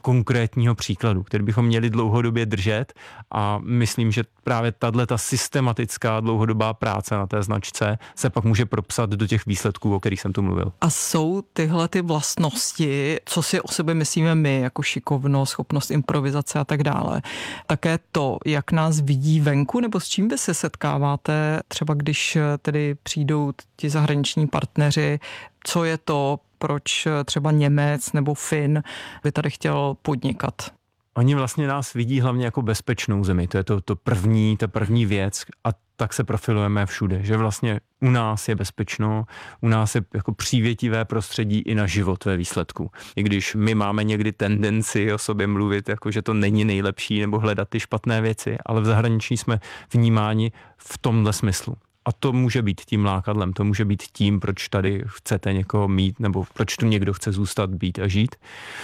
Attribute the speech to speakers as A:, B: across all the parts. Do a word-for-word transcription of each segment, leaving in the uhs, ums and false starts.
A: konkrétního příkladu, který bychom měli dlouhodobě držet a myslím, že právě tato systematická dlouhodobá práce na té značce se pak může propsat do těch výsledků, o kterých jsem tu mluvil.
B: A jsou tyhle ty vlastnosti, co si o sebe myslíme my, jako šikovnost, schopnost improvizace a tak dále, také to, jak nás vidí venku, nebo s čím vy se setkáváte, třeba když tedy přijdou ti zahraniční partneři, co je to, proč třeba Němec nebo Fin by tady chtěl podnikat?
A: Oni vlastně nás vidí hlavně jako bezpečnou zemi. To je to, to první, ta první věc a tak se profilujeme všude, že vlastně u nás je bezpečno, u nás je jako přívětivé prostředí i na život ve výsledku. I když my máme někdy tendenci o sobě mluvit, jako že to není nejlepší nebo hledat ty špatné věci, ale v zahraničí jsme vnímáni v tomhle smyslu. A to může být tím lákadlem, to může být tím, proč tady chcete někoho mít, nebo proč tu někdo chce zůstat, být a žít.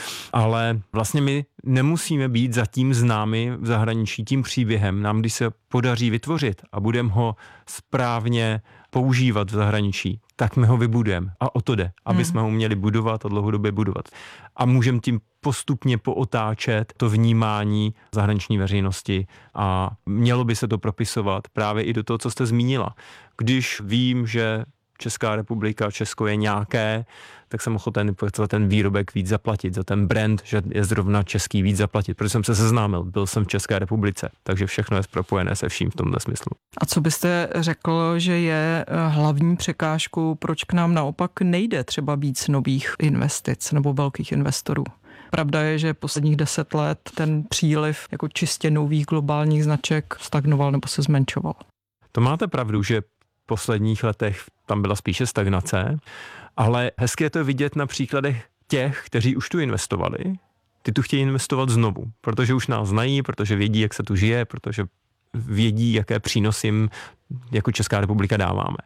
A: Ale vlastně my nemusíme být zatím známi v zahraničí tím příběhem. Nám, když se podaří vytvořit a budeme ho správně používat v zahraničí, tak my ho vybudujeme. A o to jde, aby jsme ho měli budovat a dlouhodobě budovat. A můžeme tím postupně pootáčet to vnímání zahraniční veřejnosti a mělo by se to propisovat právě i do toho, co jste zmínila. Když vím, že Česká republika, Česko je nějaké, tak jsem ochoten za ten výrobek víc zaplatit, za ten brand, že je zrovna český, víc zaplatit, protože jsem se seznámil, byl jsem v České republice, takže všechno je propojené se vším v tomhle smyslu.
B: A co byste řekl, že je hlavní překážkou, proč k nám naopak nejde třeba víc nových investic nebo velkých investorů? Pravda je, že posledních deset let ten příliv jako čistě nových globálních značek stagnoval nebo se zmenšoval.
A: To máte pravdu, že v posledních letech tam byla spíše stagnace, ale hezky je to vidět na příkladech těch, kteří už tu investovali. Ty tu chtějí investovat znovu, protože už nás znají, protože vědí, jak se tu žije, protože vědí, jaké přínosy jim jako Česká republika dáváme.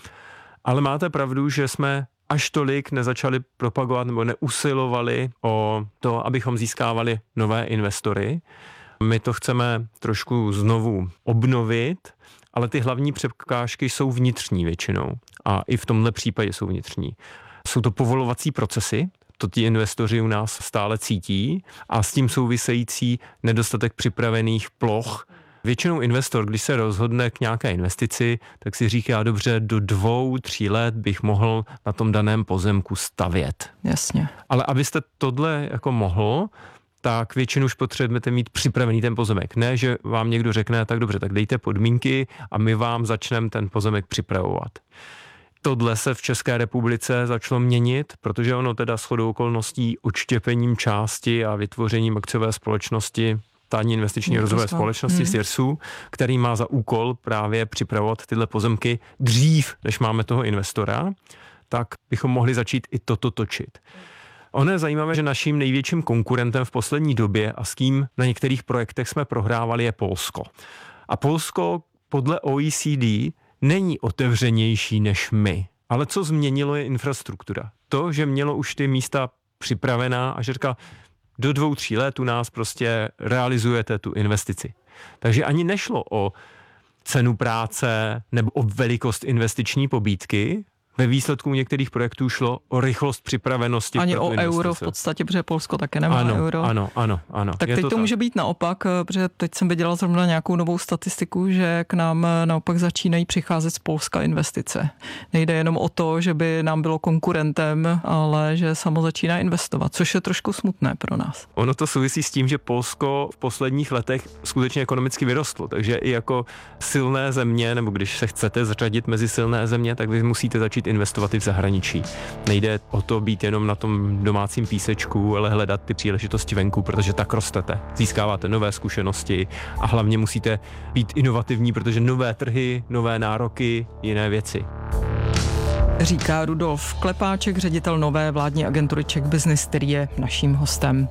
A: Ale máte pravdu, že jsme až tolik nezačali propagovat nebo neusilovali o to, abychom získávali nové investory. My to chceme trošku znovu obnovit, ale ty hlavní překážky jsou vnitřní většinou a i v tomhle případě jsou vnitřní. Jsou to povolovací procesy, to ti investoři u nás stále cítí a s tím související nedostatek připravených ploch. Většinou investor, když se rozhodne k nějaké investici, tak si říká, dobře, do dvou, tří let bych mohl na tom daném pozemku stavět.
B: Jasně.
A: Ale abyste tohle jako mohl, tak většinou už potřebujete mít připravený ten pozemek. Ne, že vám někdo řekne, tak dobře, tak dejte podmínky a my vám začneme ten pozemek připravovat. Tohle se v České republice začalo měnit, protože ono teda shodou okolností odštěpením části a vytvořením akciové společnosti Státní investiční rozvojové společnosti hmm. SIRSu, který má za úkol právě připravovat tyhle pozemky dřív, než máme toho investora, tak bychom mohli začít i toto točit. Ono je zajímavé, že naším největším konkurentem v poslední době a s kým na některých projektech jsme prohrávali je Polsko. A Polsko podle O E C D není otevřenější než my. Ale co změnilo je infrastruktura. To, že mělo už ty místa připravená a že říká, do dvou, tří let u nás prostě realizujete tu investici. Takže ani nešlo o cenu práce nebo o velikost investiční pobídky. Ve výsledku některých projektů šlo o rychlost připravenosti.
B: Ani o euro v podstatě, protože Polsko také nemá
A: ano,
B: euro.
A: Ano, ano, ano.
B: Tak
A: je
B: teď
A: to,
B: to
A: tak.
B: může být naopak, protože teď jsem viděla zrovna nějakou novou statistiku, že k nám naopak začínají přicházet z Polska investice. Nejde jenom o to, že by nám bylo konkurentem, ale že samo začíná investovat, což je trošku smutné pro nás.
A: Ono to souvisí s tím, že Polsko v posledních letech skutečně ekonomicky vyrostlo, takže i jako silné země, nebo když se chcete zařadit mezi silné země, tak vy musíte začít investovat i v zahraničí. Nejde o to být jenom na tom domácím písečku, ale hledat ty příležitosti venku, protože tak rostete. Získáváte nové zkušenosti a hlavně musíte být inovativní, protože nové trhy, nové nároky, jiné věci.
B: Říká Rudolf Klepáček, ředitel nové vládní agentury Czech Business, který je naším hostem.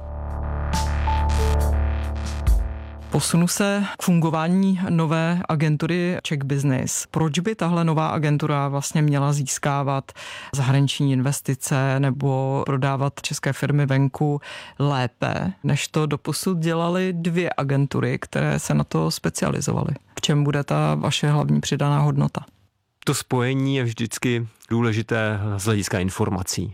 B: Posunu se k fungování nové agentury Czech Business. Proč by tahle nová agentura vlastně měla získávat zahraniční investice nebo prodávat české firmy venku lépe, než to doposud dělaly dvě agentury, které se na to specializovaly? V čem bude ta vaše hlavní přidaná hodnota?
A: To spojení je vždycky důležité z hlediska informací.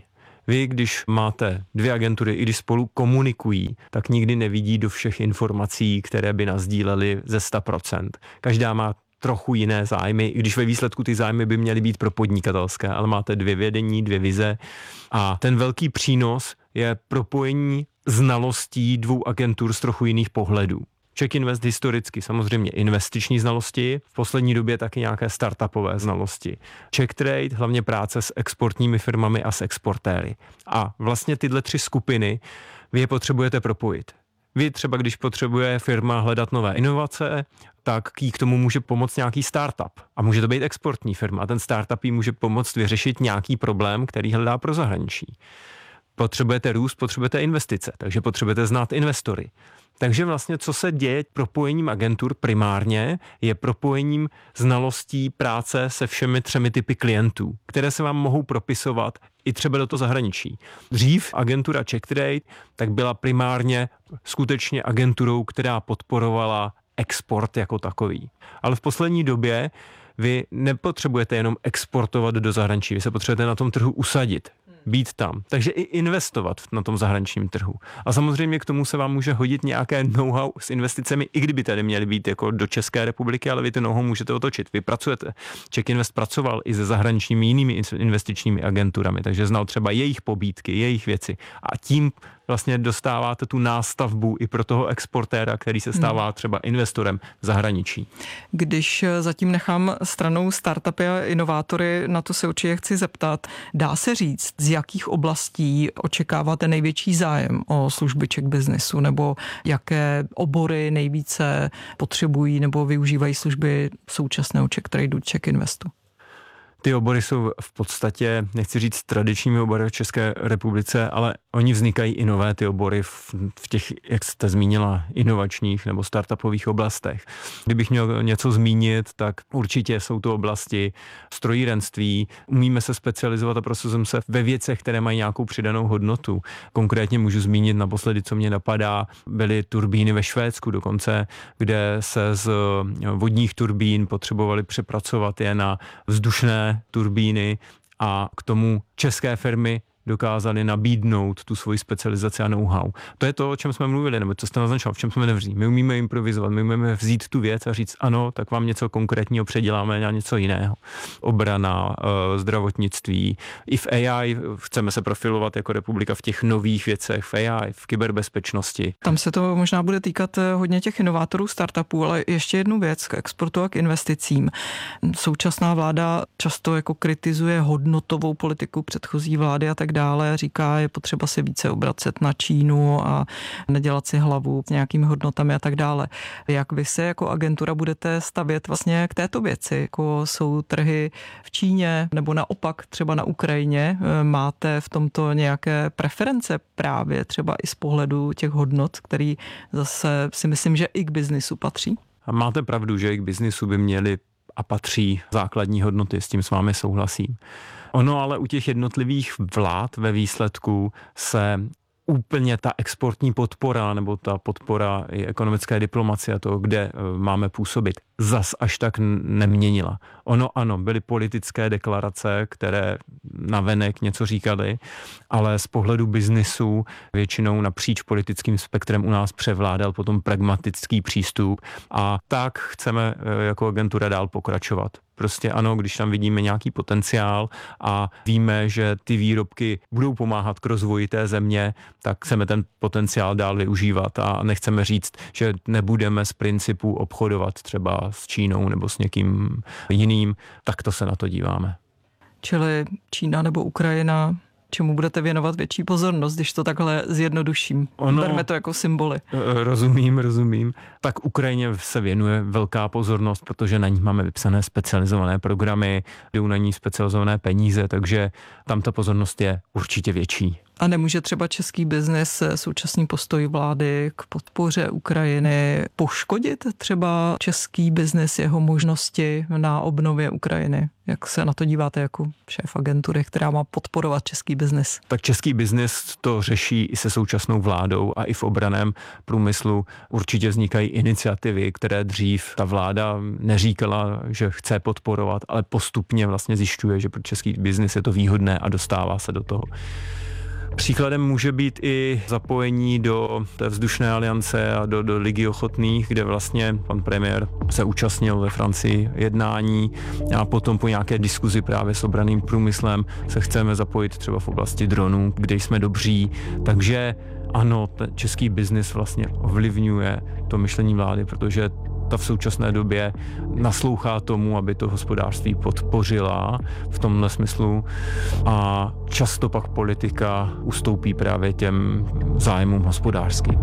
A: Vy, když máte dvě agentury, i když spolu komunikují, tak nikdy nevidí do všech informací, které by nasdílely ze sto procent. Každá má trochu jiné zájmy, i když ve výsledku ty zájmy by měly být pro podnikatelské, ale máte dvě vědení, dvě vize a ten velký přínos je propojení znalostí dvou agentur z trochu jiných pohledů. Czech Invest historicky samozřejmě investiční znalosti, v poslední době taky nějaké startupové znalosti. Czech Trade hlavně práce s exportními firmami a s exportéry. A vlastně tyhle tři skupiny vy je potřebujete propojit. Vy třeba, když potřebuje firma hledat nové inovace, tak jí k tomu může pomoct nějaký startup. A může to být exportní firma. A ten startup jí může pomoct vyřešit nějaký problém, který hledá pro zahraničí. Potřebujete růst, potřebujete investice, takže potřebujete znát investory. Takže vlastně, co se děje propojením agentur primárně, je propojením znalostí práce se všemi třemi typy klientů, které se vám mohou propisovat i třeba do toho zahraničí. Dřív agentura Czech Trade tak byla primárně skutečně agenturou, která podporovala export jako takový. Ale v poslední době vy nepotřebujete jenom exportovat do zahraničí, vy se potřebujete na tom trhu usadit, být tam. Takže i investovat na tom zahraničním trhu. A samozřejmě k tomu se vám může hodit nějaké know-how s investicemi, i kdyby tady měly být jako do České republiky, ale vy to know-how můžete otočit. Vy pracujete. Czech Invest pracoval i se zahraničními jinými investičními agenturami, takže znal třeba jejich pobídky, jejich věci. A tím vlastně dostáváte tu nástavbu i pro toho exportéra, který se stává třeba investorem v zahraničí.
B: Když zatím nechám stranou startupy a inovátory, na to se určitě chci zeptat, dá se říct, z jakých oblastí očekáváte největší zájem o služby Czech Businessu, nebo jaké obory nejvíce potřebují nebo využívají služby současného Czech Tradeu, Czech Investu?
A: Ty obory jsou v podstatě, nechci říct tradičními obory v České republice, ale oni vznikají i nové ty obory v, v těch, jak jste zmínila, inovačních nebo startupových oblastech. Kdybych měl něco zmínit, tak určitě jsou to oblasti strojírenství. Umíme se specializovat a prosazujeme se ve věcech, které mají nějakou přidanou hodnotu. Konkrétně můžu zmínit naposledy, co mě napadá, byly turbíny ve Švédsku dokonce, kde se z vodních turbín potřebovali přepracovat je na vzdušné turbíny a k tomu české firmy dokázali nabídnout tu svoji specializaci a know-how. To je to, o čem jsme mluvili, nebo co jste naznačoval, v čem jsme nevří. My umíme improvizovat, my umíme vzít tu věc a říct ano, tak vám něco konkrétního předěláme na něco jiného. Obrana, zdravotnictví. I v A I chceme se profilovat jako republika v těch nových věcech, v A I, v kyberbezpečnosti.
B: Tam se to možná bude týkat hodně těch inovátorů, startupů, ale ještě jednu věc k exportu a k investicím. Současná vláda často jako kritizuje hodnotovou politiku předchozí vlády a tak dále, říká, je potřeba se více obracet na Čínu a nedělat si hlavu s nějakými hodnotami a tak dále. Jak vy se jako agentura budete stavět vlastně k této věci? Jako jsou trhy v Číně nebo naopak třeba na Ukrajině? Máte v tomto nějaké preference právě třeba i z pohledu těch hodnot, který zase si myslím, že i k biznisu patří?
A: A máte pravdu, že i k biznisu by měly a patří základní hodnoty, s tím s vámi souhlasím. Ono ale u těch jednotlivých vlád ve výsledku se úplně ta exportní podpora nebo ta podpora i ekonomické diplomacie a toho, kde máme působit, zas až tak neměnila. Ono ano, byly politické deklarace, které navenek něco říkaly, ale z pohledu biznisu většinou napříč politickým spektrem u nás převládal potom pragmatický přístup a tak chceme jako agentura dál pokračovat. Prostě ano, když tam vidíme nějaký potenciál a víme, že ty výrobky budou pomáhat k rozvoji té země, tak chceme ten potenciál dál využívat a nechceme říct, že nebudeme z principu obchodovat třeba s Čínou nebo s někým jiným, tak to se na to díváme.
B: Čili Čína nebo Ukrajina, čemu budete věnovat větší pozornost, když to takhle zjednoduším? Ono, berme to jako symboly.
A: Rozumím, rozumím. Tak Ukrajině se věnuje velká pozornost, protože na ní máme vypsané specializované programy, jdou na ní specializované peníze, takže tam ta pozornost je určitě větší.
B: A nemůže třeba český biznes současný postoj vlády k podpoře Ukrajiny poškodit třeba český biznes, jeho možnosti na obnově Ukrajiny? Jak se na to díváte jako šéf agentury, která má podporovat český biznes?
A: Tak český biznes to řeší i se současnou vládou a i v obranném průmyslu určitě vznikají iniciativy, které dřív ta vláda neříkala, že chce podporovat, ale postupně vlastně zjišťuje, že pro český biznes je to výhodné a dostává se do toho. Příkladem může být i zapojení do té vzdušné aliance a do, do Ligy ochotných, kde vlastně pan premiér se účastnil ve Francii jednání a potom po nějaké diskuzi právě s obranným průmyslem se chceme zapojit třeba v oblasti dronů, kde jsme dobří. Takže ano, ten český biznis vlastně ovlivňuje to myšlení vlády, protože ta v současné době naslouchá tomu, aby to hospodářství podpořila v tomhle smyslu a často pak politika ustoupí právě těm zájmům hospodářským.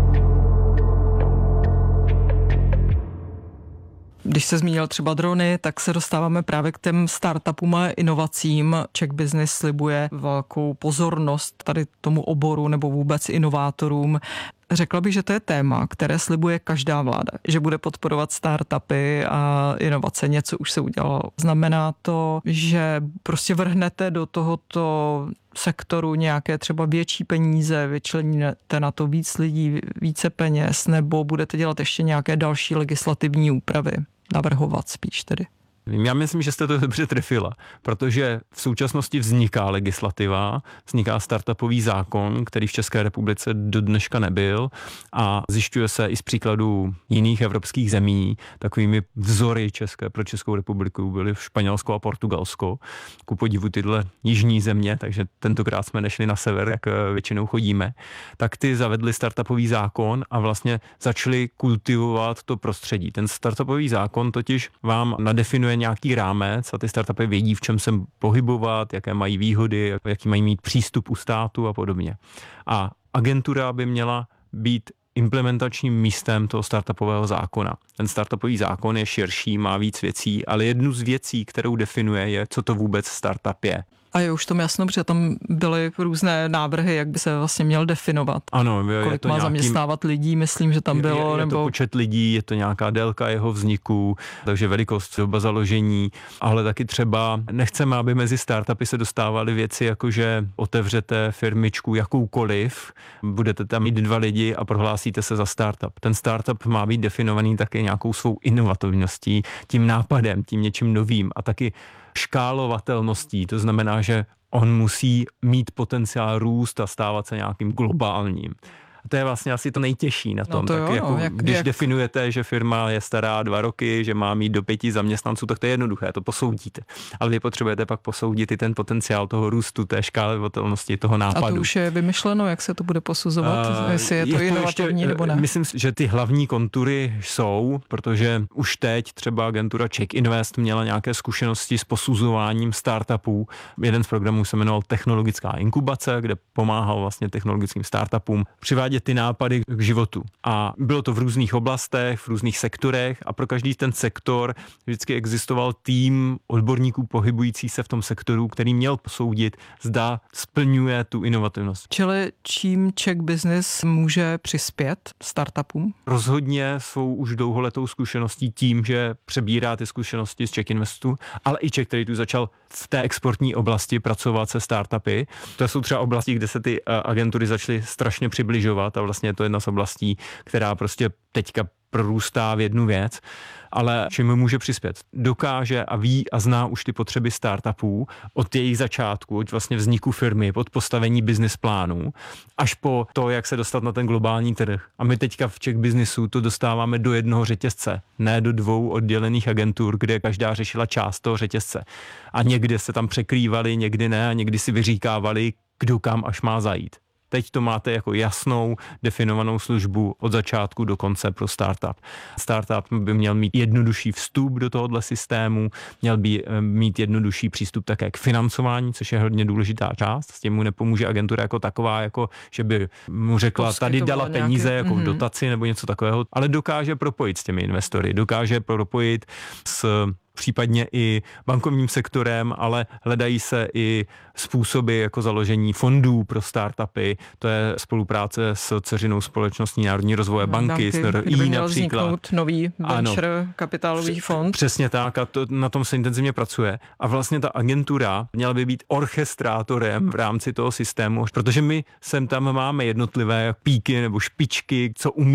B: Když se zmínil třeba drony, tak se dostáváme právě k těm startupům a inovacím. Czech Business slibuje velkou pozornost tady tomu oboru nebo vůbec inovátorům. Řekla bych, že to je téma, které slibuje každá vláda, že bude podporovat startupy a inovace. Něco už se udělalo. Znamená to, že prostě vrhnete do tohoto sektoru nějaké třeba větší peníze, vyčleníte na to víc lidí, více peněz, nebo budete dělat ještě nějaké další legislativní úpravy, navrhovat spíš tedy?
A: Já myslím, že jste to dobře trefila, protože v současnosti vzniká legislativa, vzniká startupový zákon, který v České republice do dneška nebyl a zjišťuje se i z příkladů jiných evropských zemí. Takovými vzory české pro Českou republiku byly v Španělsko a Portugalsko. Ku podivu tyhle jižní země, takže tentokrát jsme nešli na sever, jak většinou chodíme, tak ty zavedli startupový zákon a vlastně začali kultivovat to prostředí. Ten startupový zákon totiž vám nadefinuje nějaký rámec a ty startupy vědí, v čem se pohybovat, jaké mají výhody, jaký mají mít přístup u státu a podobně. A agentura by měla být implementačním místem toho startupového zákona. Ten startupový zákon je širší, má víc věcí, ale jednu z věcí, kterou definuje, je, co to vůbec startup je.
B: A je už tom jasno, protože tam byly různé návrhy, jak by se vlastně měl definovat.
A: Ano, je,
B: kolik
A: je to
B: má
A: nějaký,
B: zaměstnávat lidí, myslím, že tam bylo.
A: Je, je, je
B: nebo...
A: to počet lidí, je to nějaká délka jeho vzniku, takže velikost, doba založení, ale taky třeba nechceme, aby mezi startupy se dostávaly věci, jako že otevřete firmičku jakoukoliv, budete tam mít dva lidi a prohlásíte se za startup. Ten startup má být definovaný také nějakou svou inovativností, tím nápadem, tím něčím novým a taky škálovatelností, to znamená, že on musí mít potenciál růst a stávat se nějakým globálním. A to je vlastně asi to nejtěžší na tom.
B: No to
A: tak
B: jo,
A: jako,
B: no, jak,
A: když
B: jak...
A: definujete, že firma je stará dva roky, že má mít do pěti zaměstnanců, tak to je jednoduché, to posoudíte. Ale vy potřebujete pak posoudit i ten potenciál toho růstu, té škálovatelnosti, toho nápadu.
B: A to už je vymyšleno, jak se to bude posuzovat, uh, jestli je to je inovativní
A: ještě,
B: nebo ne?
A: Myslím, že ty hlavní kontury jsou, protože už teď třeba agentura Czech Invest měla nějaké zkušenosti s posuzováním startupů. Jeden z programů se jmenoval Technologická inkubace, kde pomáhal vlastně technologickým startupům přivádět ty nápady k životu. A bylo to v různých oblastech, v různých sektorech a pro každý ten sektor vždycky existoval tým odborníků pohybující se v tom sektoru, který měl posoudit, zda splňuje tu inovativnost.
B: Čili čím Czech Business může přispět startupům?
A: Rozhodně svou už dlouholetou zkušeností tím, že přebírá ty zkušenosti z Czech Investu, ale i Czech, který tu začal v té exportní oblasti pracovat se startupy. To jsou třeba oblasti, kde se ty agentury začaly strašně přibližovat a vlastně je to jedna z oblastí, která prostě teďka prorůstá v jednu věc, ale čím může přispět? Dokáže a ví a zná už ty potřeby startupů od jejich začátku, od vlastně vzniku firmy, pod postavení business plánů, až po to, jak se dostat na ten globální trh. A my teďka v Czech Businessu to dostáváme do jednoho řetězce, ne do dvou oddělených agentur, kde každá řešila část toho řetězce. A někdy se tam překrývali, někdy ne, a někdy si vyříkávali, kdo kam až má zajít. Teď to máte jako jasnou, definovanou službu od začátku do konce pro startup. Startup by měl mít jednodušší vstup do tohohle systému, měl by mít jednodušší přístup také k financování, což je hodně důležitá část. S tím mu nepomůže agentura jako taková, jako že by mu řekla, tady dala peníze nějaké, jako v dotaci nebo něco takového, ale dokáže propojit s těmi investory, dokáže propojit s případně i bankovním sektorem, ale hledají se i způsoby jako založení fondů pro startupy. To je spolupráce s dceřinou společností Národní rozvoje banky, s N R I například.
B: Nový venture ano, kapitálový fond.
A: Přesně tak a to, na tom se intenzivně pracuje. A vlastně ta agentura měla by být orchestrátorem v rámci toho systému, protože my sem tam máme jednotlivé píky nebo špičky, co umíme.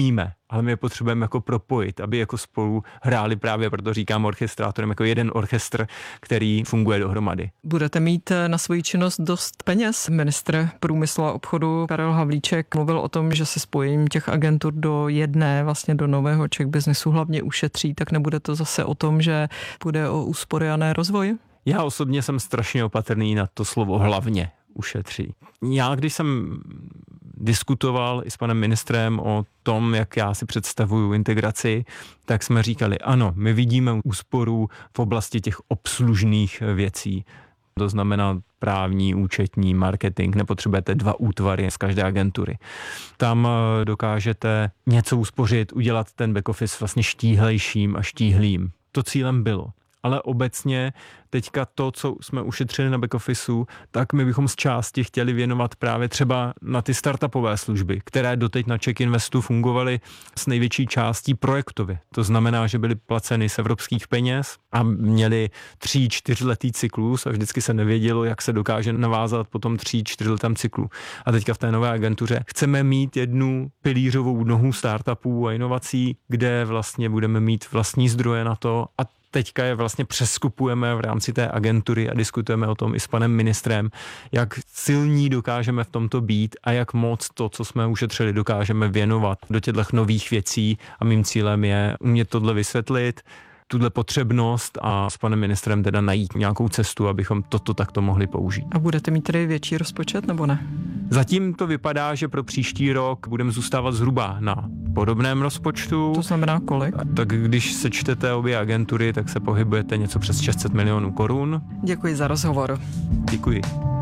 A: ale my je potřebujeme jako propojit, aby jako spolu hráli, právě proto říkám orchestrátorem, jako jeden orchestr, který funguje dohromady. Budete
B: mít na svoji činnost dost peněz. Ministr průmyslu a obchodu Karel Havlíček mluvil o tom, že se spojením těch agentur do jedné, vlastně do nového Czech Businessu hlavně ušetří, tak nebude to zase o tom, že půjde o úspory a ne rozvoj?
A: Já osobně jsem strašně opatrný na to slovo hlavně ušetří. Já, když jsem diskutoval i s panem ministrem o tom, jak já si představuju integraci, tak jsme říkali, ano, my vidíme úsporu v oblasti těch obslužných věcí. To znamená právní, účetní, marketing, nepotřebujete dva útvary z každé agentury. Tam dokážete něco uspořit, udělat ten back office vlastně štíhlejším a štíhlým. To cílem bylo. Ale obecně teďka to, co jsme ušetřili na back officeu, tak my bychom z části chtěli věnovat právě třeba na ty startupové služby, které doteď na Czech Investu fungovaly s největší částí projektově. To znamená, že byly placeny z evropských peněz a měli tří, čtyřletý cyklus a vždycky se nevědělo, jak se dokáže navázat po tom tří, čtyřletém cyklu. A teďka v té nové agentuře chceme mít jednu pilířovou nohu startupů a inovací, kde vlastně budeme mít vlastní zdroje na to a teďka je vlastně přeskupujeme v rámci té agentury a diskutujeme o tom i s panem ministrem, jak silní dokážeme v tomto být a jak moc to, co jsme ušetřili, dokážeme věnovat do těchto nových věcí a mým cílem je umět tohle vysvětlit, tuhle potřebnost a s panem ministrem teda najít nějakou cestu, abychom toto takto mohli použít.
B: A budete mít tedy větší rozpočet nebo ne?
A: Zatím to vypadá, že pro příští rok budeme zůstávat zhruba na podobném rozpočtu.
B: To znamená kolik?
A: Tak když sečtete obě agentury, tak se pohybujete něco přes šest set milionů korun.
B: Děkuji za rozhovor.
A: Děkuji.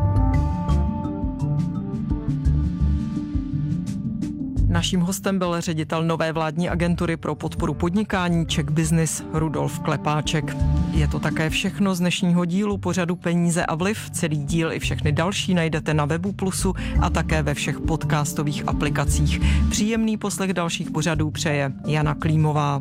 B: Naším hostem byl ředitel nové vládní agentury pro podporu podnikání Czech Business Rudolf Klepáček. Je to také všechno z dnešního dílu pořadu Peníze a vliv. Celý díl i všechny další najdete na webu Plusu a také ve všech podcastových aplikacích. Příjemný poslech dalších pořadů přeje Jana Klímová.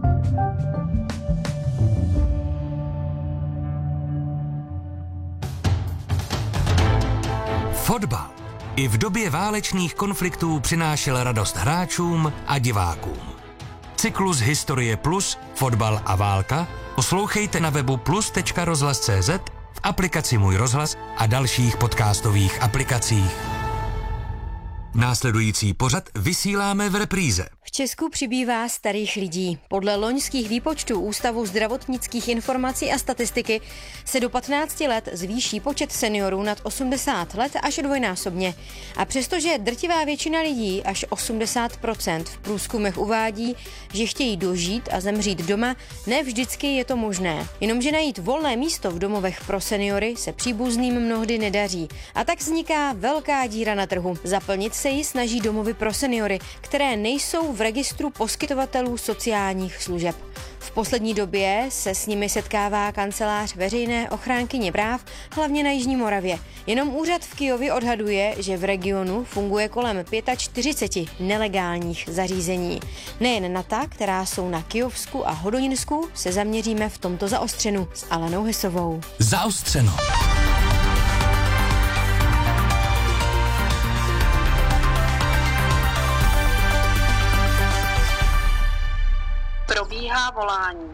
C: Fotbal i v době válečných konfliktů přinášel radost hráčům a divákům. Cyklus Historie Plus, Fotbal a válka poslouchejte na webu plus tečka rozhlas tečka cé zet, v aplikaci Můj rozhlas a dalších podcastových aplikacích. Následující pořad vysíláme v repríze.
D: V Česku přibývá starých lidí. Podle loňských výpočtů Ústavu zdravotnických informací a statistiky se do patnácti let zvýší počet seniorů nad osmdesát let až dvojnásobně. A přestože drtivá většina lidí, až osmdesát procent v průzkumech uvádí, že chtějí dožít a zemřít doma, ne vždycky je to možné. Jenomže najít volné místo v domovech pro seniory se příbuzným mnohdy nedaří. A tak vzniká velká díra na trhu. Zaplnit se ji snaží domovy pro seniory, které nejsou v registru poskytovatelů sociálních služeb. V poslední době se s nimi setkává kancelář veřejné ochránkyně práv, hlavně na Jižní Moravě. Jenom úřad v Kyjově odhaduje, že v regionu funguje kolem čtyřicet pět nelegálních zařízení. Nejen na ta, která jsou na Kyjovsku a Hodoninsku, se zaměříme v tomto zaostřenu s Alenou Hesovou.
C: Zaostřeno.
E: Probíhá volání.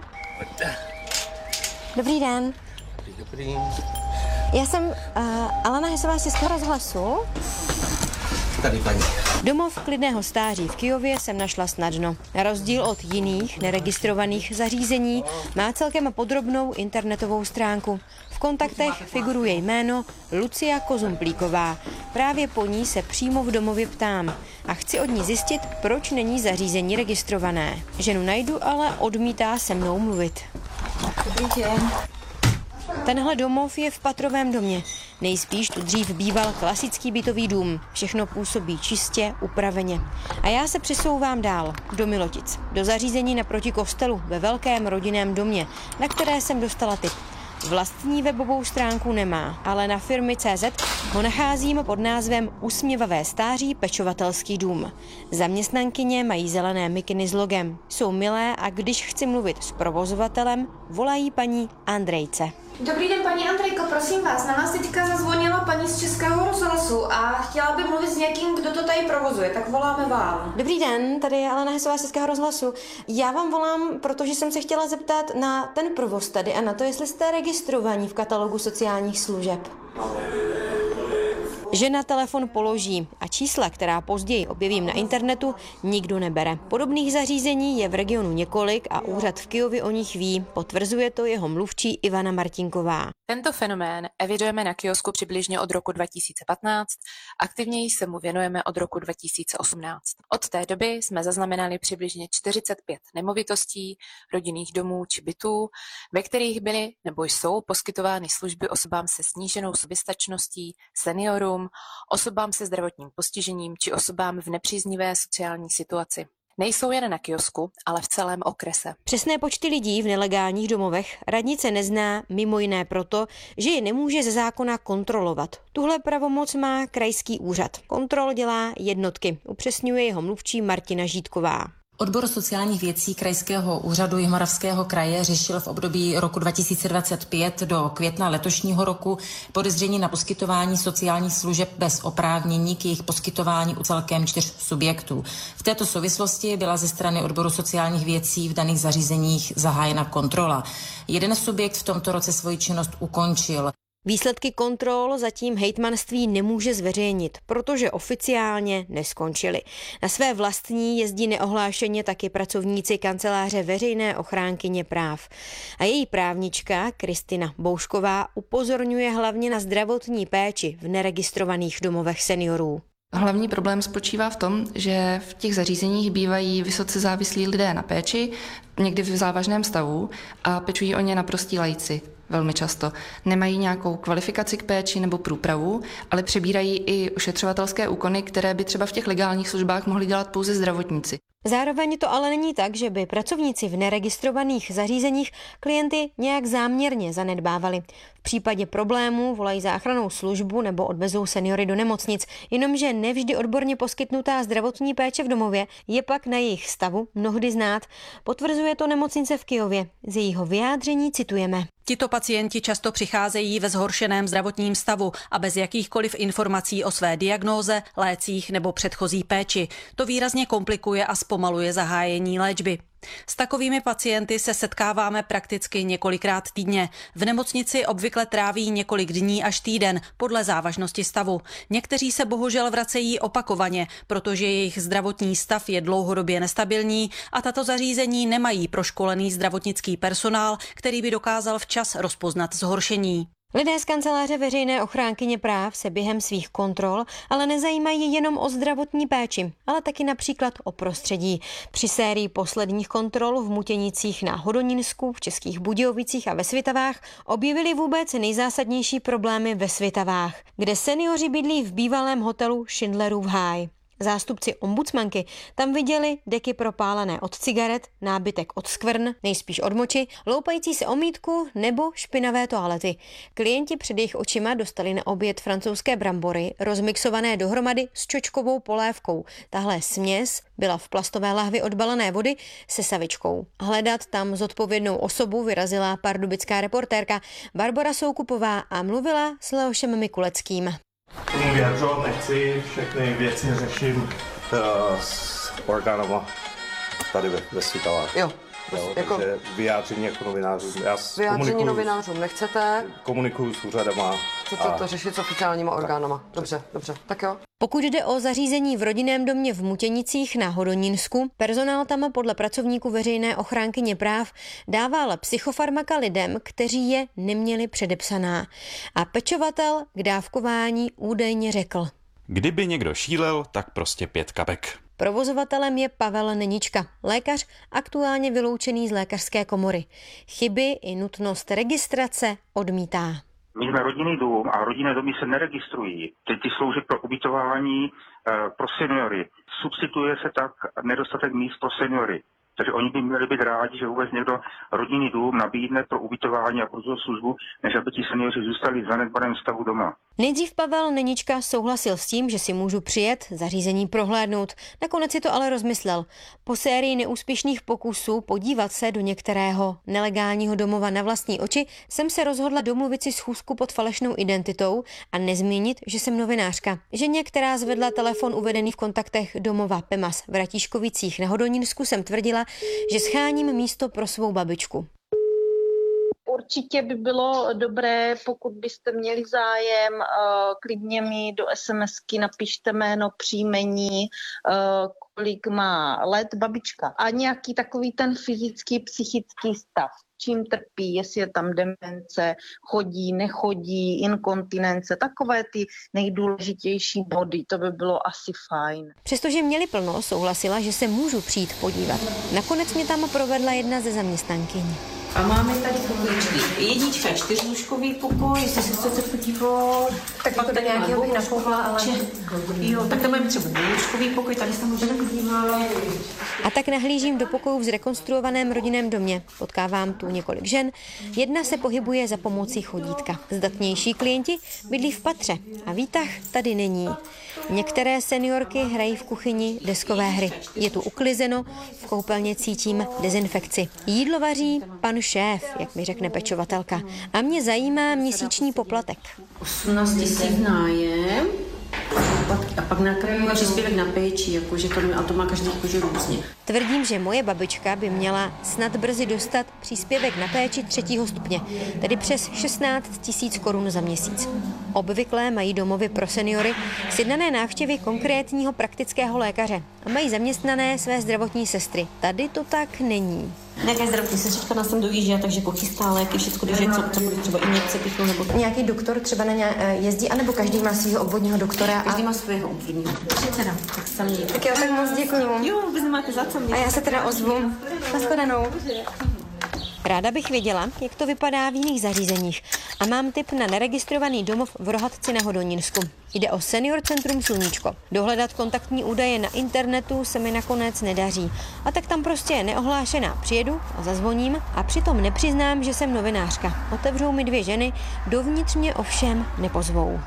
D: Dobrý den.
E: Dobrý.
D: Já jsem uh, Alena Hesová z Českého rozhlasu.
E: Tady paní.
D: Domov klidného stáří v Kyjově jsem našla snadno. Na rozdíl od jiných neregistrovaných zařízení má celkem podrobnou internetovou stránku. V kontaktech figuruje jméno Lucia Kozumplíková. Právě po ní se přímo v domově ptám a chci od ní zjistit, proč není zařízení registrované. Ženu najdu, ale odmítá se mnou mluvit.
F: Dobrý den.
D: Tenhle domov je v patrovém domě. Nejspíš tu dřív býval klasický bytový dům. Všechno působí čistě, upraveně. A já se přesouvám dál, do Milotic, do zařízení naproti kostelu ve velkém rodinném domě, na které jsem dostala tip. Vlastní webovou stránku nemá, ale na firmy tečka cé zet ho nacházím pod názvem Usměvavé stáří pečovatelský dům. Zaměstnankyně mají zelené mikiny s logem. Jsou milé a když chci mluvit s provozovatelem, volají paní Andrejce.
F: Dobrý den, paní Andrejko, prosím vás, na nás teďka zazvonila paní z Českého rozhlasu a chtěla by mluvit s někým, kdo to tady provozuje, tak voláme vám.
D: Dobrý den, tady je Alena Hesová z Českého rozhlasu. Já vám volám, protože jsem se chtěla zeptat na ten provoz tady a na to, jestli jste registrovaní v katalogu sociálních služeb. Žena telefon položí a čísla, která později objevím na internetu, nikdo nebere. Podobných zařízení je v regionu několik a úřad v Kyjově o nich ví. Potvrzuje to jeho mluvčí Ivana Martinková.
G: Tento fenomén evidujeme na kiosku přibližně od roku dva tisíce patnáct, aktivněji se mu věnujeme od roku dva tisíce osmnáct. Od té doby jsme zaznamenali přibližně čtyřicet pět nemovitostí, rodinných domů či bytů, ve kterých byly nebo jsou poskytovány služby osobám se sníženou soběstačností, seniorům, osobám se zdravotním postižením či osobám v nepříznivé sociální situaci. Nejsou jen na kiosku, ale v celém okrese.
D: Přesné počty lidí v nelegálních domovech radnice nezná mimo jiné proto, že je nemůže ze zákona kontrolovat. Tuhle pravomoc má krajský úřad. Kontrol dělá jednotky, upřesňuje jeho mluvčí Martina Žítková.
H: Odbor sociálních věcí Krajského úřadu Jihomoravského kraje řešil v období roku dva tisíce dvacet pět do května letošního roku podezření na poskytování sociálních služeb bez oprávnění k jejich poskytování u celkem čtyř subjektů. V této souvislosti byla ze strany odboru sociálních věcí v daných zařízeních zahájena kontrola. Jeden subjekt v tomto roce svoji činnost ukončil.
D: Výsledky kontrol zatím hejtmanství nemůže zveřejnit, protože oficiálně neskončily. Na své vlastní jezdí neohlášeně taky pracovníci kanceláře veřejné ochránkyně práv. A její právnička Kristina Boušková upozorňuje hlavně na zdravotní péči v neregistrovaných domovech seniorů.
I: Hlavní problém spočívá v tom, že v těch zařízeních bývají vysoce závislí lidé na péči, někdy v závažném stavu a pečují o ně naprostí laici. Velmi často. Nemají nějakou kvalifikaci k péči nebo průpravu, ale přebírají i ošetřovatelské úkony, které by třeba v těch legálních službách mohli dělat pouze zdravotníci.
D: Zároveň to ale není tak, že by pracovníci v neregistrovaných zařízeních klienty nějak záměrně zanedbávali. V případě problémů volají záchrannou službu nebo odvezou seniory do nemocnic, jenomže nevždy odborně poskytnutá zdravotní péče v domově je pak na jejich stavu mnohdy znát. Potvrzuje to nemocnice v Kyjově. Z jejího vyjádření citujeme.
J: Tito pacienti často přicházejí ve zhoršeném zdravotním stavu a bez jakýchkoliv informací o své diagnóze, lécích nebo předchozí péči. To výrazně komplikuje a zpomaluje zahájení léčby. S takovými pacienty se setkáváme prakticky několikrát týdně. V nemocnici obvykle tráví několik dní až týden podle závažnosti stavu. Někteří se bohužel vracejí opakovaně, protože jejich zdravotní stav je dlouhodobě nestabilní a tato zařízení nemají proškolený zdravotnický personál, který by dokázal včas rozpoznat zhoršení.
D: Lidé z kanceláře veřejné ochránkyně práv se během svých kontrol ale nezajímají jenom o zdravotní péči, ale taky například o prostředí. Při sérii posledních kontrol v Mutěnicích na Hodonínsku, v Českých Budějovicích a ve Svitavách objevili vůbec nejzásadnější problémy ve Svitavách, kde seniori bydlí v bývalém hotelu Schindlerův háj. Zástupci ombudsmanky tam viděli deky propálené od cigaret, nábytek od skvrn, nejspíš od moči, loupající se omítku nebo špinavé toalety. Klienti před jejich očima dostali na oběd francouzské brambory, rozmixované dohromady s čočkovou polévkou. Tahle směs byla v plastové lahvi odbalené vody se savičkou. Hledat tam zodpovědnou osobu vyrazila pardubická reportérka Barbora Soukupová a mluvila s Leošem Mikuleckým.
K: Tomu vyjadřovat nechci, všechny věci řeším uh, s orgánama tady ve, ve Svitavách.
L: Jo.
K: Jo,
L: jako...
K: takže vyjádření jako novinářům. Já
L: vyjádření novinářům nechcete?
K: Komunikuju s úřadama.
L: Chcete a... to řešit s oficiálníma orgánama. Dobře, dobře, tak jo.
D: Pokud jde o zařízení v rodinném domě v Mutěnicích na Hodonínsku, personál tam podle pracovníků veřejné ochránkyně práv dával psychofarmaka lidem, kteří je neměli předepsaná. A pečovatel k dávkování údajně řekl.
M: Kdyby někdo šílel, tak prostě pět kapek.
D: Provozovatelem je Pavel Nenička, lékař aktuálně vyloučený z lékařské komory. Chyby i nutnost registrace odmítá.
N: My jsme rodinný dům a rodinné domy se neregistrují. Teď slouží pro ubytování e, pro seniory. Substituje se tak nedostatek míst pro seniory. Takže oni by měli být rádi, že vůbec někdo rodinný dům nabídne pro ubytování a pro tu službu, než aby ti seniori zůstali v zanedbaném stavu doma.
D: Nejdřív Pavel Nenička souhlasil s tím, že si můžu přijet, zařízení prohlédnout. Nakonec si to ale rozmyslel. Po sérii neúspěšných pokusů podívat se do některého nelegálního domova na vlastní oči jsem se rozhodla domluvit si schůzku pod falešnou identitou a nezmínit, že jsem novinářka. Ženě, která zvedla telefon uvedený v kontaktech domova Pemas v Ratíškovicích na Hodonínsku, jsem tvrdila, že scháním místo pro svou babičku.
O: Určitě by bylo dobré, pokud byste měli zájem, klidně mi do SMSky napište jméno, příjmení, kolik má let babička a nějaký takový ten fyzický, psychický stav. Čím trpí, jestli je tam demence, chodí, nechodí, inkontinence, takové ty nejdůležitější body, to by bylo asi fajn.
D: Přestože měli plno, souhlasila, že se můžu přijít podívat. Nakonec mě tam provedla jedna ze zaměstnankyň.
P: A máme tady pokojičky. Jednička, čtyřlůžkový pokoj, jestli se chcete podívat.
F: Tak pak to nějakého bych nakoukla, ale...
P: Jo, tak tam máme třeba dvoučkový pokoj, tady se můžeme podívat.
D: A tak nahlížím do pokojů v zrekonstruovaném rodinném domě. Potkávám tu několik žen. Jedna se pohybuje za pomocí chodítka. Zdatnější klienti bydlí v patře a výtah tady není. Některé seniorky hrají v kuchyni deskové hry. Je tu uklizeno, v koupelně cítím dezinfekci. Jídlo vaří pan šéf, jak mi řekne pečovatelka. A mě zajímá měsíční poplatek.
P: osmnáct tisíc nájem a pak na kraji příspěvek na péči, jakože to, a to má každý jakože různě.
D: Tvrdím, že moje babička by měla snad brzy dostat příspěvek na péči třetího stupně, tedy přes šestnáct tisíc korun za měsíc. Obvykle mají domovy pro seniory sjednané návštěvy konkrétního praktického lékaře a mají zaměstnané své zdravotní sestry. Tady to tak není.
P: Nějaká zdravotní sestřička nás tam dojíždí, takže pochystá léky, všechno, když je co, co bude třeba injekce pichnout nebo...
F: Nějaký doktor třeba na ně jezdí, anebo každý má svého obvodního doktora?
P: Každý
F: a...
P: má svého obvodního. Teda, tak sami.
F: Tak jo, tak moc děkuju.
P: Jo, vůbec nemáte za co.
F: A já se teda ozvu. Nashledanou.
D: Ráda bych věděla, jak to vypadá v jiných zařízeních a mám tip na neregistrovaný domov v Rohatci na Hodonínsku. Jde o Senior Centrum Sluníčko. Dohledat kontaktní údaje na internetu se mi nakonec nedaří. A tak tam prostě je neohlášená. Přijedu a zazvoním a přitom nepřiznám, že jsem novinářka. Otevřou mi dvě ženy, dovnitř mě ovšem nepozvou.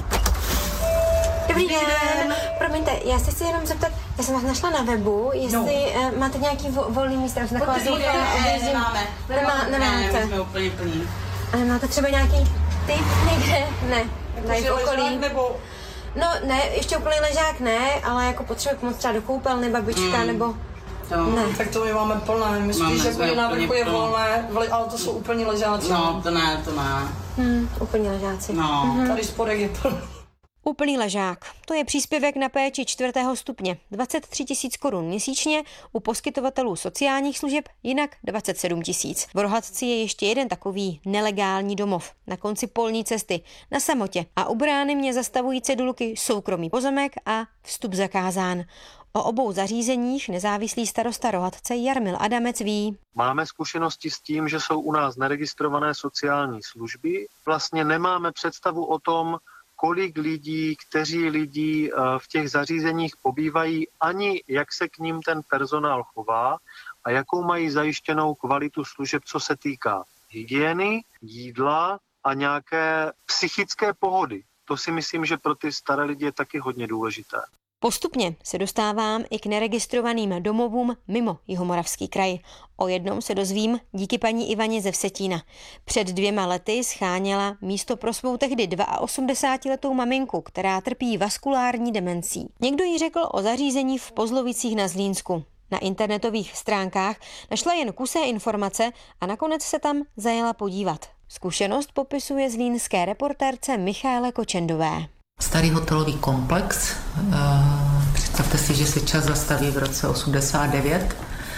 F: Dobrý den. Promiňte, já se chci jenom zeptat, já jsem vás našla na webu, jestli no. uh, máte nějaký vo, volný místo, já jsem taková zvyklá,
P: ne, nemáme.
F: Nemá, nemáte.
P: Ne, jsme úplně plní.
F: A máte třeba nějaký tip někde? Ne.
P: Tady v okolí. Nebo...
F: No ne, ještě úplný ležák ne, ale jako potřebuji pomoct třeba do koupelny, babička, mm. nebo...
P: No.
F: Ne.
Q: Tak to my máme plné, my spíš jako na vrchu je volné, ale to jsou úplně ležáci.
P: No, to ne, to ne.
F: Hmm, úplně ležáci.
P: No.
F: Mhm.
Q: Tady spodek je plný.
D: Úplný ležák. To je příspěvek na péči čtvrtého stupně. dvacet tři tisíc korun měsíčně, u poskytovatelů sociálních služeb jinak dvacet sedm tisíc. V Rohatci je ještě jeden takový nelegální domov. Na konci polní cesty, na samotě. A u brány mě zastavují cedulky soukromý pozemek a vstup zakázán. O obou zařízeních nezávislý starosta Rohatce Jarmil Adamec ví.
R: Máme zkušenosti s tím, že jsou u nás neregistrované sociální služby. Vlastně nemáme představu o tom, kolik lidí, kteří lidi v těch zařízeních pobývají, ani jak se k ním ten personál chová a jakou mají zajištěnou kvalitu služeb, co se týká hygieny, jídla a nějaké psychické pohody. To si myslím, že pro ty staré lidi je taky hodně důležité.
D: Postupně se dostávám i k neregistrovaným domovům mimo Jihomoravský kraj. O jednom se dozvím díky paní Ivaně ze Vsetína. Před dvěma lety scháněla místo pro svou tehdy osmdesátiletou maminku, která trpí vaskulární demencí. Někdo jí řekl o zařízení v Pozlovicích na Zlínsku. Na internetových stránkách našla jen kusé informace a nakonec se tam zajela podívat. Zkušenost popisuje zlínské reportérce Michaele Kočendové.
S: Starý hotelový komplex. Představte si, že se čas zastaví v roce osmdesát devět.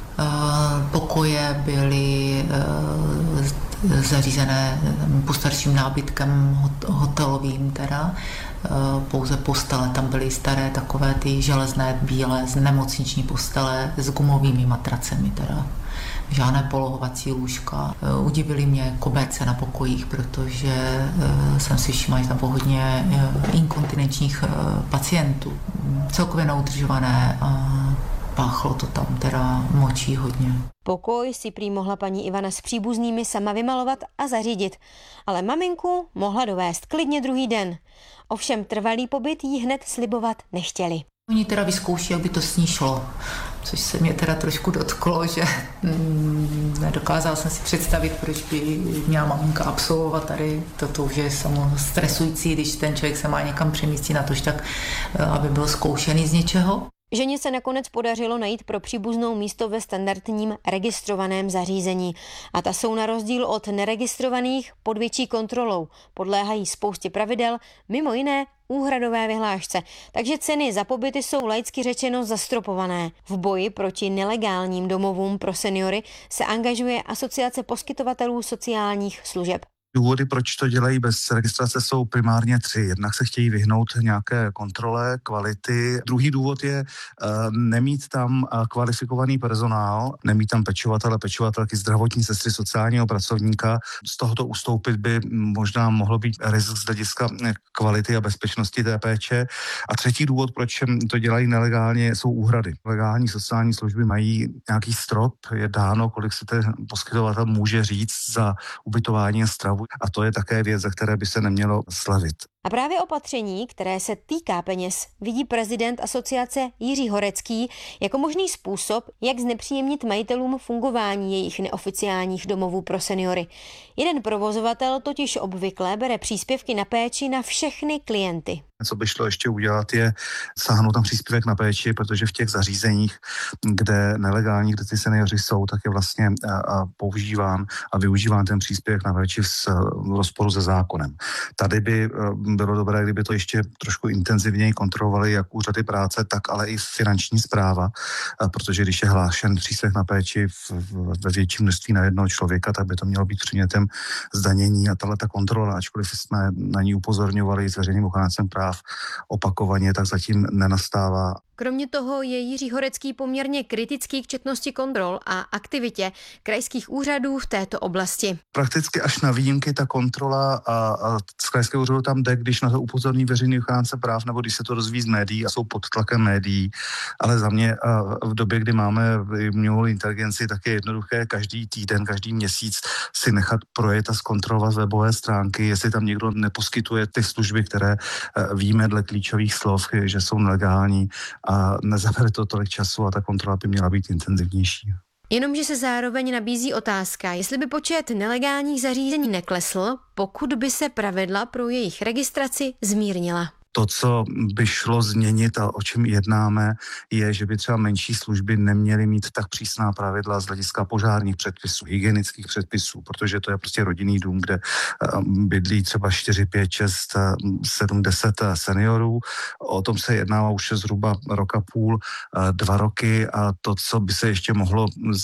S: Pokoje byly zařízené postarším nábytkem hotelovým, teda. Pouze postele, tam byly staré takové ty železné, bílé, nemocniční postele s gumovými matracemi, teda. Žádné polohovací lůžka. Udivili mě koberce na pokojích, protože jsem si všimla, že tam bylo hodně inkontinenčních pacientů. Celkově neudržované páchlo to tam teda močí hodně.
D: Pokoj si prý mohla paní Ivana s příbuznými sama vymalovat a zařídit, ale maminku mohla dovést klidně druhý den. Ovšem trvalý pobyt jí hned slibovat nechtěli.
S: Oni teda vyzkouší, jak by to s ní šlo, což se mě teda trošku dotklo, že mm, nedokázala jsem si představit, proč by měla maminka absolvovat tady. Toto už je samo stresující, když ten člověk se má někam přemístit na to, tak aby byl zkoušený z něčeho.
D: Ženě se nakonec podařilo najít pro příbuznou místo ve standardním registrovaném zařízení. A ta jsou na rozdíl od neregistrovaných pod větší kontrolou. Podléhají spoustě pravidel, mimo jiné úhradové vyhlášce. Takže ceny za pobyty jsou laicky řečeno zastropované. V boji proti nelegálním domovům pro seniory se angažuje Asociace poskytovatelů sociálních služeb.
T: Důvody, proč to dělají bez registrace, jsou primárně tři. Jednak se chtějí vyhnout nějaké kontrole kvality. Druhý důvod je uh, nemít tam uh, kvalifikovaný personál, nemít tam pečovatele, pečovatelky, zdravotní sestry, sociálního pracovníka. Z tohoto ustoupit by možná mohlo být rizik z hlediska kvality a bezpečnosti té péče. A třetí důvod, proč to dělají nelegálně, jsou úhrady. Legální sociální služby mají nějaký strop, je dáno, kolik se ten poskytovatel může říct za ubytování a stravu. A to je také věc, za které by se nemělo slevit.
D: A právě opatření, které se týká peněz, vidí prezident asociace Jiří Horecký jako možný způsob, jak znepříjemnit majitelům fungování jejich neoficiálních domovů pro seniory. Jeden provozovatel totiž obvykle bere příspěvky na péči na všechny klienty.
T: Co by šlo ještě udělat, je sáhnout tam příspěvek na péči, protože v těch zařízeních, kde nelegální, kde ty seniori jsou, tak je vlastně a, a používán a využíván ten příspěvek na péči v rozporu se zákonem. Tady by bylo dobré, kdyby to ještě trošku intenzivněji kontrolovali jak úřady práce, tak ale i finanční správa, protože když je hlášen příspěvek na péči ve větším množství na jednoho člověka, tak by to mělo být předmětem zdanění a tato kontrola, ačkoliv jsme na ní upozorňovali s veřejným ochráncem práv opakovaně, tak zatím nenastává.
D: Kromě toho je Jiří Horecký poměrně kritický k četnosti kontrol a aktivitě krajských úřadů v této oblasti.
T: Prakticky až na výjimky ta kontrola a, a z krajského úřadu tam jde, když na to upozorní veřejný ochránce práv nebo když se to dozví z médií a jsou pod tlakem médií. Ale za mě v době, kdy máme umělou inteligenci, tak je jednoduché každý týden, každý měsíc si nechat projet a zkontrolovat webové stránky, jestli tam někdo neposkytuje ty služby, které víme dle klíčových slov, že jsou nelegální. A nezabere to tolik času a ta kontrola by měla být intenzivnější.
D: Jenomže se zároveň nabízí otázka, jestli by počet nelegálních zařízení neklesl, pokud by se pravidla pro jejich registraci zmírnila.
T: To, co by šlo změnit a o čem jednáme, je, že by třeba menší služby neměly mít tak přísná pravidla z hlediska požárních předpisů, hygienických předpisů, protože to je prostě rodinný dům, kde bydlí třeba čtyři, pět, šest, sedm, deset seniorů. O tom se jedná už zhruba roka půl, dva roky a to, co by se ještě mohlo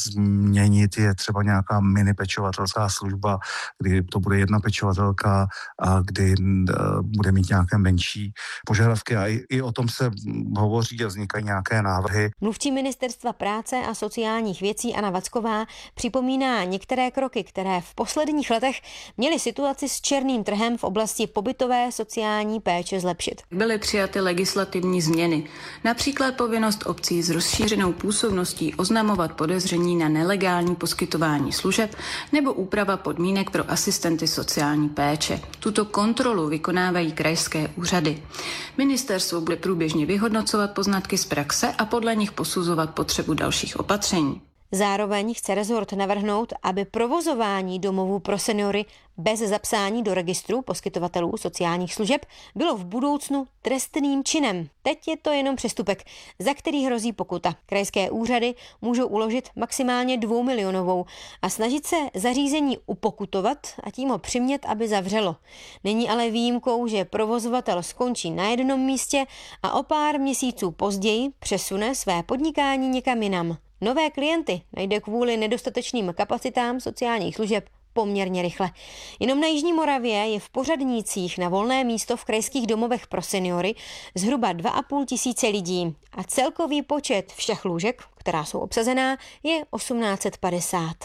T: změnit, je třeba nějaká mini pečovatelská služba, kdy to bude jedna pečovatelka a kdy bude mít nějaké menší požadavky a i, i o tom se hovoří a vznikají nějaké návrhy.
D: Mluvčí Ministerstva práce a sociálních věcí Anna Vacková připomíná některé kroky, které v posledních letech měly situaci s černým trhem v oblasti pobytové sociální péče zlepšit.
U: Byly přijaty legislativní změny, například povinnost obcí s rozšířenou působností oznamovat podezření na nelegální poskytování služeb nebo úprava podmínek pro asistenty sociální péče. Tuto kontrolu vykonávají krajské úřady. Ministerstvo bude průběžně vyhodnocovat poznatky z praxe a podle nich posuzovat potřebu dalších opatření.
D: Zároveň chce rezort navrhnout, aby provozování domovů pro seniory bez zapsání do registru poskytovatelů sociálních služeb bylo v budoucnu trestným činem. Teď je to jenom přestupek, za který hrozí pokuta. Krajské úřady můžou uložit maximálně dvoumilionovou a snažit se zařízení upokutovat a tím ho přimět, aby zavřelo. Není ale výjimkou, že provozovatel skončí na jednom místě a o pár měsíců později přesune své podnikání někam jinam. Nové klienty najde kvůli nedostatečným kapacitám sociálních služeb poměrně rychle. Jenom na Jižní Moravě je v Pořadnících na volné místo v krajských domovech pro seniory zhruba dva a půl tisíce lidí a celkový počet všech lůžek, která jsou obsazená, je osmnáct set padesát.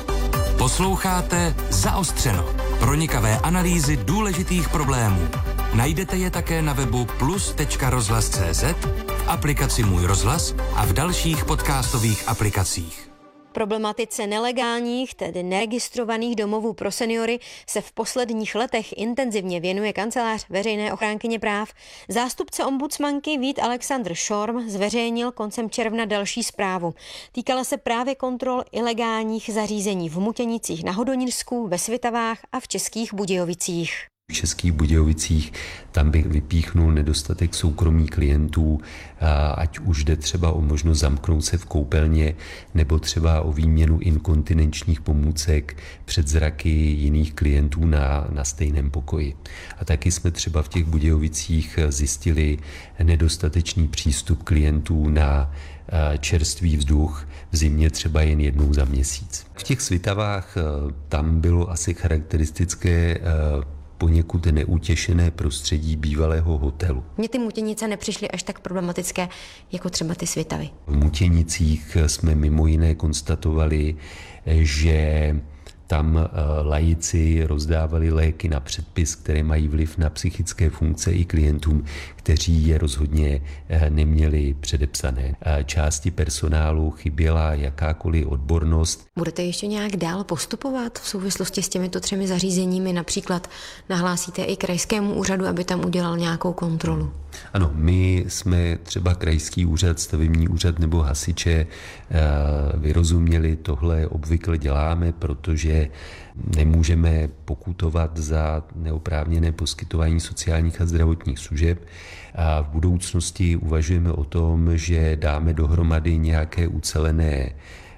C: Posloucháte Zaostřeno. Pronikavé analýzy důležitých problémů. Najdete je také na webu plus tečka rozhlas tečka cé zet, v v aplikaci Můj rozhlas a v dalších podcastových aplikacích.
D: Problematice nelegálních, tedy neregistrovaných domovů pro seniory se v posledních letech intenzivně věnuje kancelář veřejné ochránkyně práv. Zástupce ombudsmanky Vít Alexandr Šorm zveřejnil koncem června další zprávu. Týkala se právě kontrol ilegálních zařízení v Mutěnicích na Hodonírsku, ve Svitavách a v Českých Budějovicích.
A: V Českých Budějovicích tam bych vypíchnul nedostatek soukromí klientů, ať už jde třeba o možnost zamknout se v koupelně nebo třeba o výměnu inkontinenčních pomůcek před zraky jiných klientů na, na stejném pokoji. A taky jsme třeba v těch Budějovicích zjistili nedostatečný přístup klientů na čerstvý vzduch v zimě třeba jen jednou za měsíc. V těch Svitavách tam bylo asi charakteristické poněkud neutěšené prostředí bývalého hotelu.
D: Mně ty Mutěnice nepřišly až tak problematické, jako třeba ty Svitavy.
A: V Mutěnicích jsme mimo jiné konstatovali, že tam laici rozdávali léky na předpis, které mají vliv na psychické funkce i klientům, kteří je rozhodně neměli předepsané. Části personálu chyběla jakákoliv odbornost.
D: Budete ještě nějak dál postupovat v souvislosti s těmito třemi zařízeními? Například nahlásíte i krajskému úřadu, aby tam udělal nějakou kontrolu?
A: Ano, my jsme třeba krajský úřad, stavební úřad nebo hasiče vyrozuměli, tohle obvykle děláme, protože nemůžeme pokutovat za neoprávněné poskytování sociálních a zdravotních služeb. A v budoucnosti uvažujeme o tom, že dáme dohromady nějaké ucelené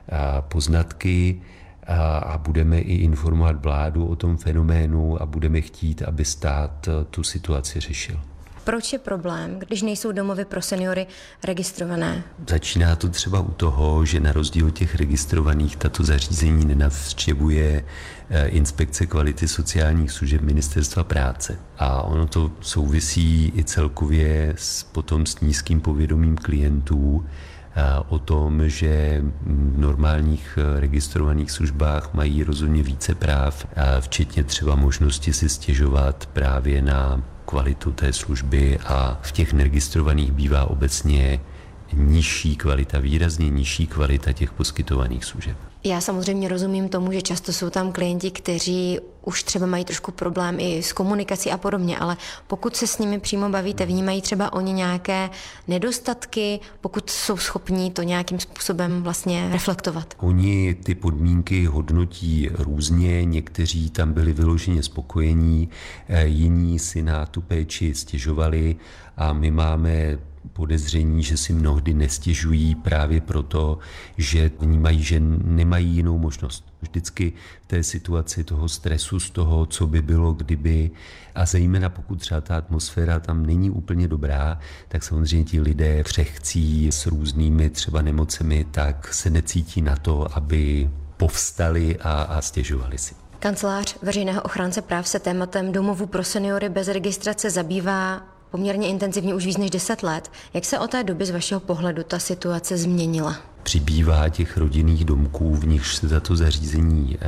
A: poznatky a budeme i informovat vládu o tom fenoménu a budeme chtít, aby stát tu situaci řešil.
D: Proč je problém, když nejsou domovy pro seniory registrované?
A: Začíná to třeba u toho, že na rozdíl od těch registrovaných tato zařízení nenavštěvuje inspekce kvality sociálních služeb Ministerstva práce. A ono to souvisí i celkově s, potom s nízkým povědomím klientů o tom, že v normálních registrovaných službách mají rozhodně více práv, včetně třeba možnosti si stěžovat právě na kvalitu té služby, a v těch neregistrovaných bývá obecně nižší kvalita, výrazně nižší kvalita těch poskytovaných služeb.
D: Já samozřejmě rozumím tomu, že často jsou tam klienti, kteří už třeba mají trošku problém i s komunikací a podobně, ale pokud se s nimi přímo bavíte, vnímají třeba oni nějaké nedostatky, pokud jsou schopní to nějakým způsobem vlastně reflektovat?
A: Oni ty podmínky hodnotí různě, někteří tam byli vyloženě spokojení, jiní si na tu péči stěžovali a my máme podezření, že si mnohdy nestěžují právě proto, že vnímají, že nemají jinou možnost. Vždycky v té situaci toho stresu z toho, co by bylo, kdyby, a zejména pokud třeba ta atmosféra tam není úplně dobrá, tak samozřejmě ti lidé křehcí s různými třeba nemocemi, tak se necítí na to, aby povstali a, a stěžovali si.
D: Kancelář veřejného ochránce práv se tématem domovů pro seniory bez registrace zabývá poměrně intenzivně už víc než deset let. Jak se od té doby z vašeho pohledu ta situace změnila?
A: Přibývá těch rodinných domků, v nichž se tato zařízení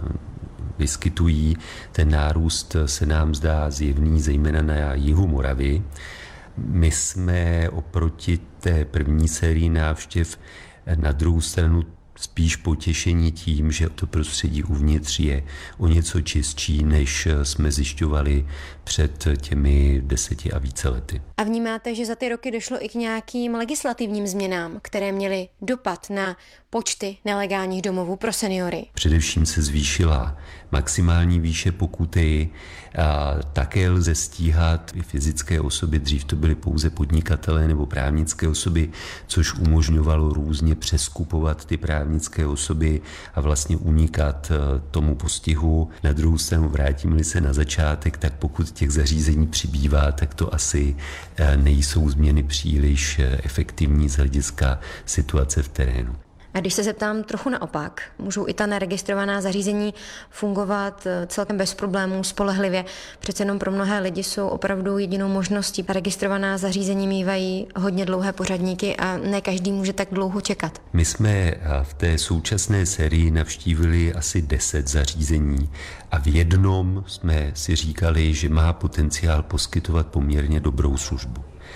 A: vyskytují. Ten nárůst se nám zdá zjevný zejména na jihu Moravy. My jsme oproti té první sérii návštěv na druhou stranu spíš potěšení tím, že to prostředí uvnitř je o něco čistší, než jsme zjišťovali před těmi deseti a více lety.
D: A vnímáte, že za ty roky došlo i k nějakým legislativním změnám, které měly dopad na počty nelegálních domovů pro seniory?
A: Především se zvýšila maximální výše pokuty, a také lze stíhat i fyzické osoby, dřív to byly pouze podnikatelé nebo právnické osoby, což umožňovalo různě přeskupovat ty právnické osoby a vlastně unikat tomu postihu. Na druhou stranu vrátíme-li se na začátek, tak pokud těch zařízení přibývá, tak to asi nejsou změny příliš efektivní z hlediska situace v terénu.
D: A když se zeptám trochu naopak, můžou i ta neregistrovaná zařízení fungovat celkem bez problémů, spolehlivě? Přece jenom pro mnohé lidi jsou opravdu jedinou možností. Registrovaná zařízení mívají hodně dlouhé pořadníky a ne každý může tak dlouho čekat.
A: My jsme v té současné sérii navštívili asi deset zařízení a v jednom jsme si říkali, že má potenciál poskytovat poměrně dobrou službu.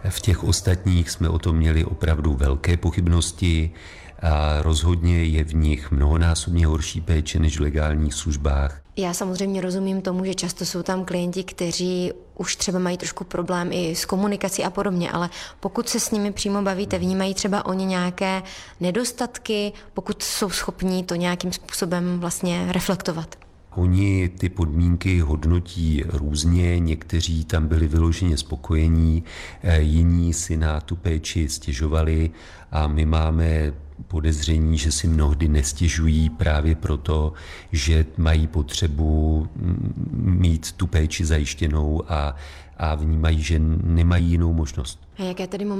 A: V těch ostatních jsme o tom měli opravdu velké pochybnosti a rozhodně je v nich mnohonásobně horší péče než v legálních službách.
D: Já samozřejmě rozumím tomu, že často jsou tam klienti, kteří už třeba mají trošku problém i s komunikací a podobně, ale pokud se s nimi přímo bavíte, vnímají třeba oni nějaké nedostatky, pokud jsou schopní to nějakým způsobem vlastně reflektovat.
A: Oni ty podmínky hodnotí různě, někteří tam byli vyloženě spokojení, jiní si na tu péči stěžovali a my máme podezření, že si mnohdy nestěžují právě proto, že mají potřebu mít tu péči zajištěnou a, a vnímají, že nemají jinou možnost.
D: A jaké tedy